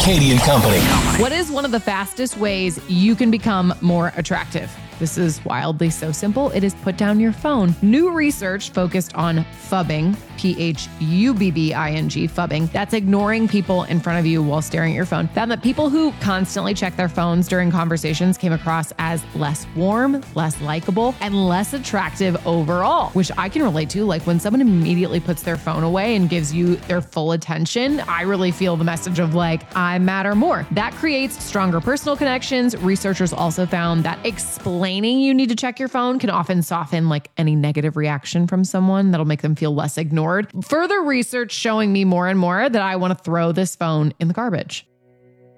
Katie and Company. What is one of the fastest ways you can become more attractive? This is wildly so simple. It is put down your phone. New research focused on phubbing, P-H-U-B-B-I-N-G, phubbing. That's ignoring people in front of you while staring at your phone. Found that people who constantly check their phones during conversations came across as less warm, less likable, and less attractive overall, which I can relate to. Like when someone immediately puts their phone away and gives you their full attention, I really feel the message of like, I matter more. That creates stronger personal connections. Researchers also found that explaining you need to check your phone can often soften like any negative reaction from someone that'll make them feel less ignored. Further research showing me more and more that I want to throw this phone in the garbage.